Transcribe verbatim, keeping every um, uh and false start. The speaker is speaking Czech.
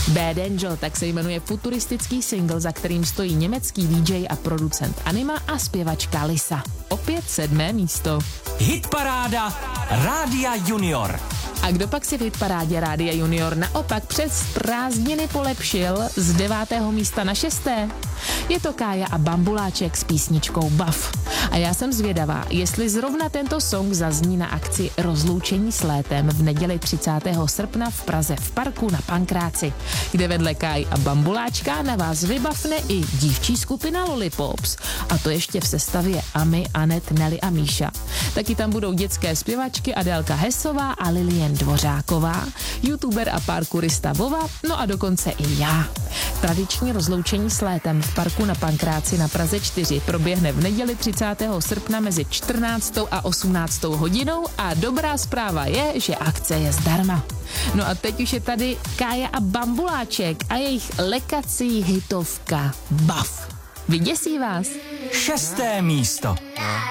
Bad Angel, tak se jmenuje futuristický single, za kterým stojí německý D J a producent Anima a zpěvačka Lisa. Opět sedmé místo. Hitparáda Rádia Junior. A kdo pak si v hitparádě Rádia Junior naopak přes prázdniny polepšil z devátého místa na šesté? Je to Kája a Bambuláček s písničkou Bav. A já jsem zvědavá, jestli zrovna tento song zazní na akci Rozloučení s létem v neděli třicátého srpna v Praze v parku na Pankráci, kde vedle Káj a Bambuláčka na vás vybavne i dívčí skupina Lollipops. A to ještě v sestavě Ami, Anet, Nelly a Míša. Taky tam budou dětské zpěvačky Adélka Hesová a Lilien Dvořáková, youtuber a parkourista Vova, no a dokonce i já. Tradiční rozloučení s létem v parku na Pankráci na Praze čtyři proběhne v neděli třicátého srpna mezi čtrnáctou a osmnáctou hodinou a dobrá zpráva je, že akce je zdarma. No a teď už je tady Kája a Bambuláček a jejich lekací hitovka Bav. Vyděsí vás? Šesté místo.